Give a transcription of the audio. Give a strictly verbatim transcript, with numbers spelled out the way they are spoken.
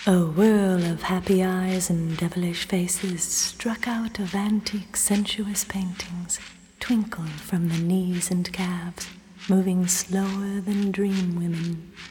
A whirl of happy eyes and devilish faces struck out of antique sensuous paintings, twinkled from the knees and calves, moving slower than dream women.